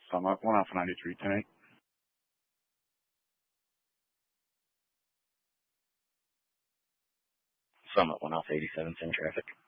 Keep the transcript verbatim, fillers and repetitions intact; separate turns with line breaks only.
Summit, one off ninety-three ten eight.
Summit, one off eighty-seven, same traffic.